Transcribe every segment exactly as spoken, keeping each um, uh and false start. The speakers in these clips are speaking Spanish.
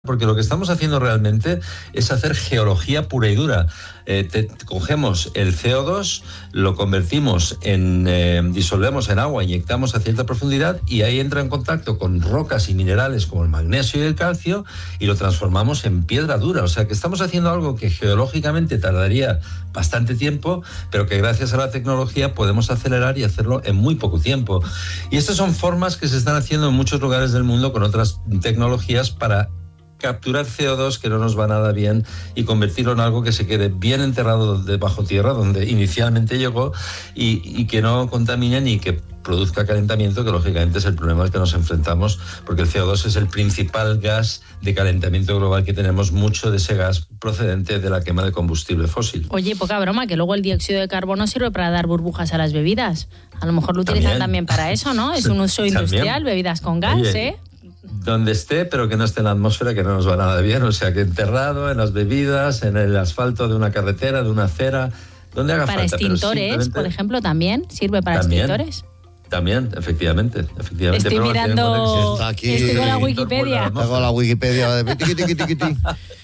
Porque lo que estamos haciendo realmente es hacer geología pura y dura. Eh, te, cogemos el C O dos, lo convertimos en, eh, disolvemos en agua, inyectamos a cierta profundidad y ahí entra en contacto con rocas y minerales como el magnesio y el calcio y lo transformamos en piedra dura. O sea que estamos haciendo algo que geológicamente tardaría bastante tiempo, pero que gracias a la tecnología podemos acelerar y hacerlo en muy poco tiempo. Y estas son formas que se están haciendo en muchos lugares del mundo con otras tecnologías para capturar C O dos que no nos va nada bien y convertirlo en algo que se quede bien enterrado debajo tierra, donde inicialmente llegó, y, y que no contamine ni que produzca calentamiento, que lógicamente es el problema al que nos enfrentamos, porque el C O dos es el principal gas de calentamiento global que tenemos, mucho de ese gas procedente de la quema de combustible fósil. Oye, poca broma, que luego el dióxido de carbono sirve para dar burbujas a las bebidas. A lo mejor lo utilizan también, también para eso, ¿no? Es un uso industrial, también. Bebidas con gas, Oye, ¿eh? Donde esté, pero que no esté en la atmósfera, que no nos va nada bien. O sea, que enterrado en las bebidas, en el asfalto de una carretera, de una acera, donde haga para falta. Para extintores, simplemente... por ejemplo, también sirve para ¿También? extintores. También, efectivamente, efectivamente. Estoy pero mirando, está aquí, estoy con la Wikipedia. Tengo la Wikipedia de tiqui, tiqui, tiqui, tiqui.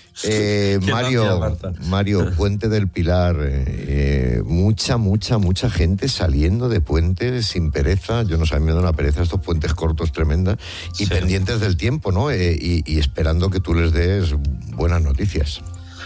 Eh, Mario, Mario, Puente del Pilar, eh, mucha, mucha, mucha gente saliendo de puentes sin pereza. Yo no sé, me da una pereza estos puentes cortos tremendas y sí. pendientes del tiempo, ¿no? Eh, y, y esperando que tú les des buenas noticias.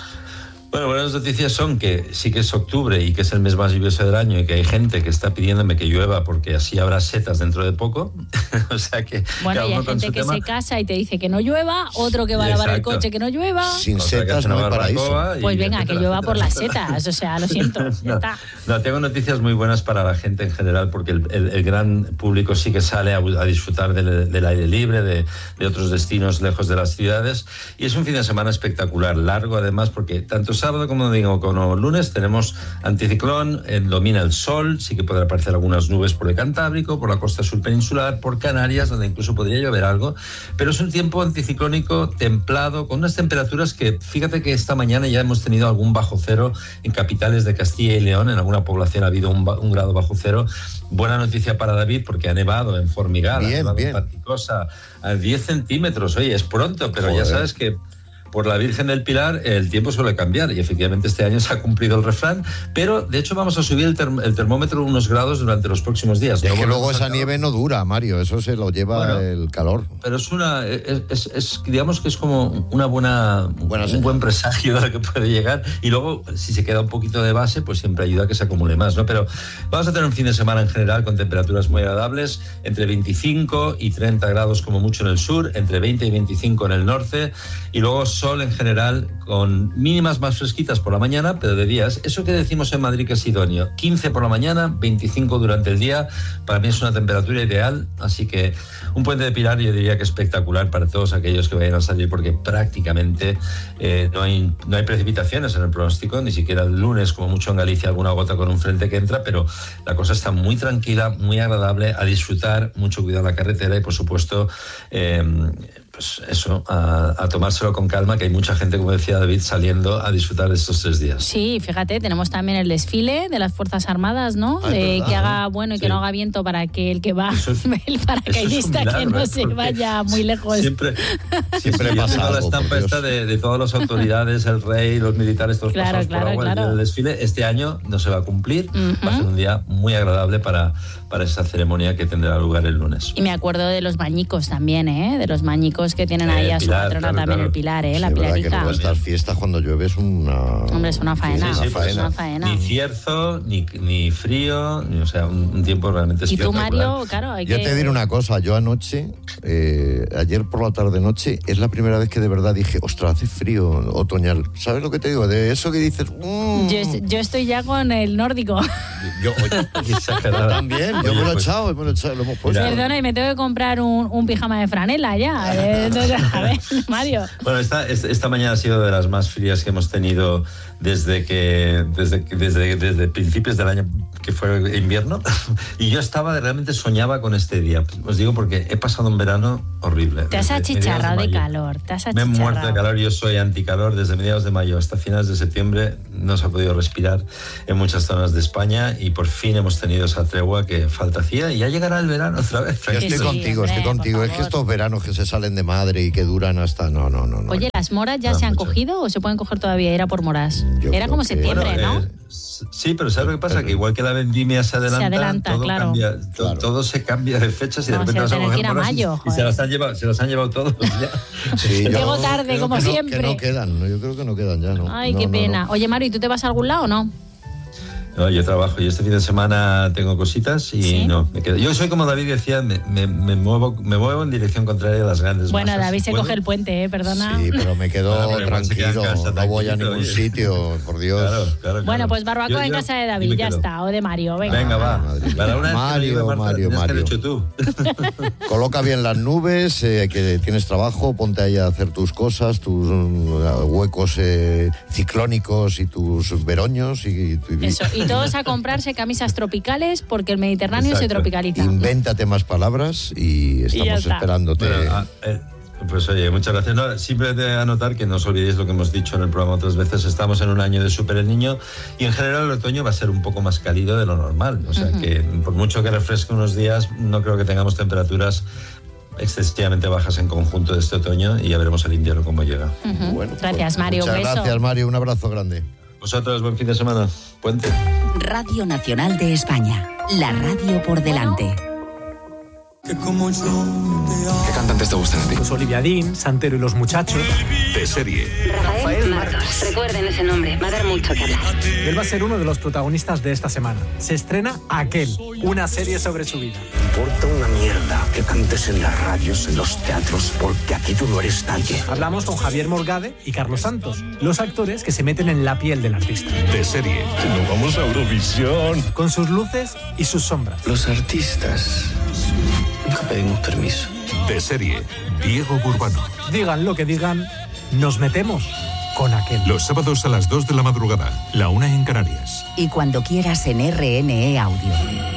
Bueno, buenas noticias son que sí que es octubre y que es el mes más lluvioso del año y que hay gente que está pidiéndome que llueva porque así habrá setas dentro de poco. O sea que... Bueno, y hay gente que tema. se casa y te dice que no llueva, otro que va a lavar Exacto. el coche que no llueva. Sin Otra setas no hay paraíso. Pues venga, que llueva por las setas, o sea, lo siento, ya no, está. No, tengo noticias muy buenas para la gente en general porque el, el, el gran público sí que sale a, a disfrutar del, del aire libre, de, de otros destinos lejos de las ciudades, y es un fin de semana espectacular, largo además, porque tanto sábado, como digo, como lunes tenemos anticiclón, eh, domina el sol, sí que podrá aparecer algunas nubes por el Cantábrico, por la costa sur peninsular, por Canarias, donde incluso podría llover algo, pero es un tiempo anticiclónico templado, con unas temperaturas que, fíjate que esta mañana ya hemos tenido algún bajo cero en capitales de Castilla y León, en alguna población ha habido un, un grado bajo cero. Buena noticia para David, porque ha nevado en Formigal, bien, ha nevado bien. en Particosa, a diez centímetros, oye, es pronto, pero Joder. ya sabes que por la Virgen del Pilar el tiempo suele cambiar y efectivamente este año se ha cumplido el refrán, pero de hecho vamos a subir el, term- el termómetro unos grados durante los próximos días. Es no que luego esa nieve no dura, Mario, eso se lo lleva bueno, el calor. Pero es una, es, es, es digamos que es como una buena, buena un buen presagio de lo que puede llegar, y luego si se queda un poquito de base pues siempre ayuda a que se acumule más, ¿no? Pero vamos a tener un fin de semana en general con temperaturas muy agradables, entre veinticinco y treinta grados como mucho en el sur, entre veinte y veinticinco en el norte, y luego sol en general con mínimas más fresquitas por la mañana, pero de días, eso que decimos en Madrid que es idóneo, quince por la mañana, veinticinco durante el día, para mí es una temperatura ideal, así que un puente de Pilar yo diría que espectacular para todos aquellos que vayan a salir, porque prácticamente eh, no hay, no hay precipitaciones en el pronóstico, ni siquiera el lunes, como mucho en Galicia, alguna gota con un frente que entra, pero la cosa está muy tranquila, muy agradable, a disfrutar, mucho cuidado en la carretera y por supuesto eh, pues eso, a, a tomárselo con calma, que hay mucha gente, como decía David, saliendo a disfrutar de estos tres días. Sí, fíjate, tenemos también el desfile de las Fuerzas Armadas, ¿no? Ay, de verdad, que haga ¿no? bueno y Sí. que no haga viento para que el que va, Eso es- el paracaidista, milagro, que no ¿eh? se Porque vaya muy lejos. Siempre, Siempre sí, yo pasa tengo la algo, estampa por Dios. esta de, de todas las autoridades, el rey, los militares, todos Claro, pasados claro, por agua, claro. el día del desfile. Este año no se va a cumplir, Ujú. va a ser un día muy agradable para, para esa ceremonia que tendrá lugar el lunes. Y me acuerdo de los bañicos también, ¿eh? De los bañicos que tienen Eh, ahí a su Pilar, patrona claro, también, claro. el Pilar, ¿eh? Sí, La es verdad que Pilarica. luego estas fiestas cuando llueve es una... Hombre, es una faena. Sí, sí, es faena. una faena. Ni cierzo, ni, ni frío, ni, o sea, un, un tiempo realmente Y tú, espectacular. Mario, claro, hay Yo que... te diré una cosa, yo anoche, eh, ayer por la tarde-noche, es la primera vez que de verdad dije, ostras, hace frío otoñal. ¿Sabes lo que te digo? De eso que dices... Mm. Yo, es- yo estoy ya con el nórdico. Yo, oye, Qué exagerado. también, yo Oye, me lo he pues, echado, me lo he echado, lo hemos puesto. Perdona, y me tengo que comprar un, un pijama de franela ya. Eh, entonces, a ver, Mario. Bueno, esta, esta esta mañana ha sido de las más frías que hemos tenido desde que desde, que- desde, desde principios del año que fue invierno, y yo estaba, realmente soñaba con este día. Os digo porque he pasado un verano horrible. Te has Desde achicharrado de mediados mayo. calor, te has Me he achicharrado. muerto de calor, yo soy anticalor. Desde mediados de mayo hasta finales de septiembre no se ha podido respirar en muchas zonas de España, y por fin hemos tenido esa tregua que falta hacía, y ya llegará el verano otra vez. Yo estoy Sí, contigo, hombre, estoy por contigo. Es que favor. estos veranos que se salen de de madre y que duran hasta... No, no, no. no Oye, ¿las moras ya no, se han mucho. cogido o se pueden coger todavía? Era por moras. Yo Era como que... septiembre, bueno, ¿no? Eh, sí, pero ¿sabes lo que pasa? Que igual que la vendimia se adelanta, se adelanta todo, claro. cambia, to, claro. todo se cambia de fechas y no, de repente vas a coger a moras mayo, y, y se las han llevado, se las han llevado todos ya. Sí, Llego tarde, creo como que no, siempre. Que no quedan, ¿no? Yo creo que no quedan ya, ¿no? Ay, no, qué no, pena. no. Oye, Mario, ¿y tú te vas a algún lado o no? No, yo trabajo y este fin de semana tengo cositas y ¿Sí? no, me quedo. Yo soy como David decía, me, me, me, muevo, me muevo en dirección contraria a las grandes Bueno, masas. David se ¿Puedo? coge el puente, ¿eh? Perdona. Sí, pero me quedo Bueno, pero igual se queda en tranquilo, casa, no voy a tranquilito, ningún oye. sitio, por Dios. Claro, claro, claro. Bueno, pues barbacoa Yo- en yo- casa de y David, me ya quedo. está, o de Mario, venga. Venga, va. Madre mía. Para una vez que Mario, lo digo, Marta, Mario, tenías que haber Mario. hecho tú. Coloca bien las nubes, eh, que tienes trabajo, ponte ahí a hacer tus cosas, tus uh, huecos eh, ciclónicos y tus veroños. Y, y- Eso, y todos a comprarse camisas tropicales porque el Mediterráneo Exacto. se tropicaliza. Invéntate más palabras y ya estamos está. esperándote. Bueno, ah, eh, pues oye, muchas gracias. No, simplemente anotar que no os olvidéis lo que hemos dicho en el programa otras veces. Estamos en un año de Super El Niño y en general el otoño va a ser un poco más cálido de lo normal. O sea Uh-huh. que por mucho que refresque unos días, no creo que tengamos temperaturas excesivamente bajas en conjunto de este otoño y ya veremos el invierno cómo llega. Ujú. Bueno, Gracias, pues, Mario. Muchas Un beso. gracias, Mario. Un abrazo grande. Vosotros, buen fin de semana. Puente. Radio Nacional de España. La radio por delante. ¿Qué cantantes te gustan a ti? Pues Olivia Dean, Santero y los muchachos. De serie. Rafael Martos. Recuerden ese nombre, va a dar mucho que hablar. Él va a ser uno de los protagonistas de esta semana. Se estrena Aquel, una serie sobre su vida. Importa una mierda que cantes en las radios, en los teatros, porque aquí tú no eres nadie. Hablamos con Javier Morgade y Carlos Santos, los actores que se meten en la piel del artista. De serie. Nos vamos a Eurovisión. Con sus luces y sus sombras. Los artistas nunca pedimos permiso. De serie. Diego Burbano. Digan lo que digan, nos metemos con Aquel. Los sábados a las dos de la madrugada, la una en Canarias. Y cuando quieras en R N E Audio.